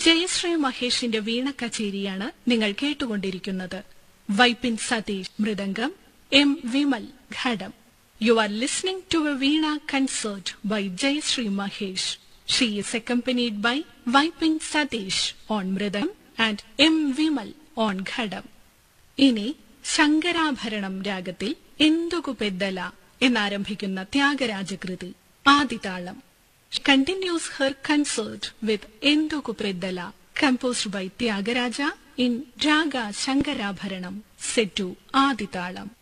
ജയശ്രീ മഹേഷിന്റെ വീണ കച്ചേരിയാണ് നിങ്ങൾ കേട്ടുകൊണ്ടിരിക്കുന്നത്. Vypin Satheesh mridangam, M Vimal ghatam. You are listening to a Veena concert by Jayashree Mahesh. She is accompanied by Vaipin Satish on Mridam and M. Vimal on Ghadam. ഇനി ശങ്കരാഭരണം രാഗത്തിൽ Enduku Peddala എന്നാരംഭിക്കുന്ന ത്യാഗരാജകൃതി ആദിതാളം. Continues her concert with Enduku Peddala, composed by Tyagaraja in Raga Shankarabharanam, set to Aditalam.